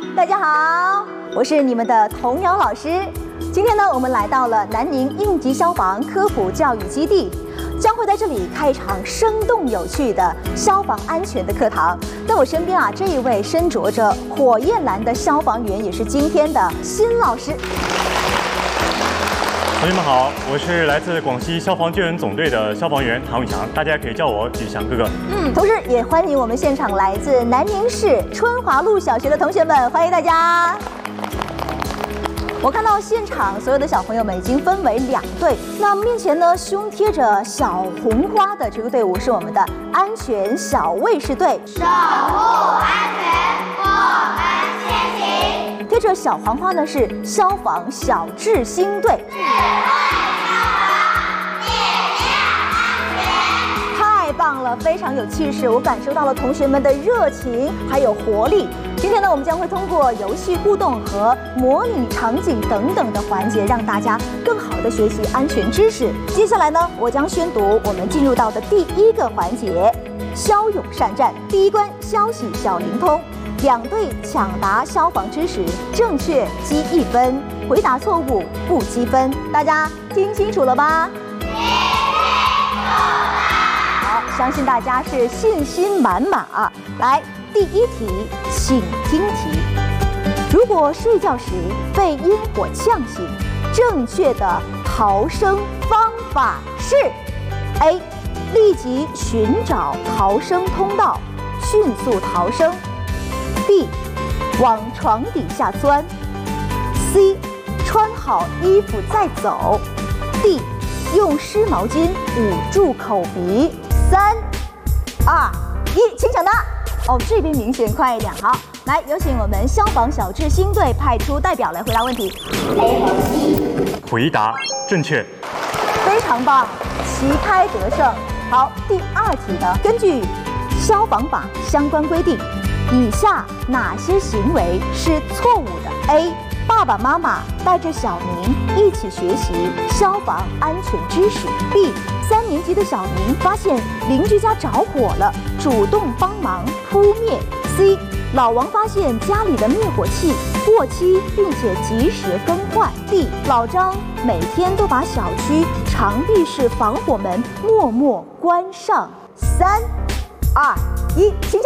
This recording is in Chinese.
大家好，我是你们的童谣老师。今天呢，我们来到了南宁应急消防科普教育基地，将会在这里开一场生动有趣的消防安全的课堂。在我身边啊，这一位身着着火焰蓝的消防员，也是今天的新老师。 同学们好，我是来自广西消防救援总队的消防员唐宇翔，大家可以叫我宇翔哥哥。 同时也欢迎我们现场来自南宁市春华路小学的同学们，欢迎大家。我看到现场所有的小朋友们已经分为2队，那面前呢胸贴着小红花的这个队伍是我们的安全小卫士队， 守护安全，我们先行。 贴着小黄花呢是消防小智星队，太棒了，非常有气势，我感受到了同学们的热情还有活力。今天呢，我们将会通过游戏互动和模拟场景等等的环节，让大家更好的学习安全知识。接下来呢，我将宣读我们进入到的第1个环节——骁勇善战。第1关消息小灵通，2队抢答消防知识，正确积1分，回答错误不积分。大家听清楚了吗？好，相信大家是信心满满啊！来，第1题，请听题：如果睡觉时被烟火呛醒，正确的逃生方法是 ：A. 立即寻找逃生通道，迅速逃生。B. 往床底下钻。C. 穿好衣服再走。D. 用湿毛巾捂住口鼻。3、2、1，请抢答。哦，这边明显快一点。好，来有请我们消防小智星队派出代表来回答问题。A 和 C。 回答正确。 非常棒，旗开得胜。好，第2题呢，根据消防法相关规定，以下哪些行为是错误的 ？A. 爸爸妈妈带着小明一起学习消防安全知识。B. 3年级的小明发现邻居家着火了，主动帮忙扑灭。C. 老王发现家里的灭火器过期，并且及时更换。D. 老张每天都把小区长壁式防火门默默关上。3、2、1，请讲。